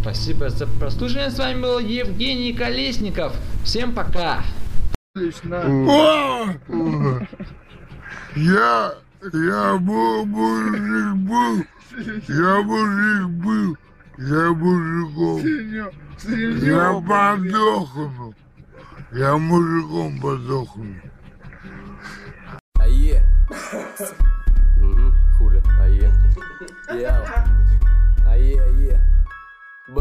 Спасибо за прослушивание. С вами был Евгений Колесников. Всем пока. Я мужик был, я мужиком. Я подохну. Я мужиком подохну.